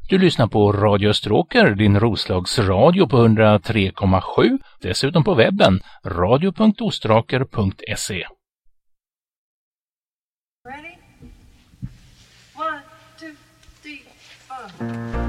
Du lyssnar på Radio Österåker, din Roslagsradio på 103,7. Dessutom på webben radio.ostraker.se. Ready? 1, 2, 3, 4.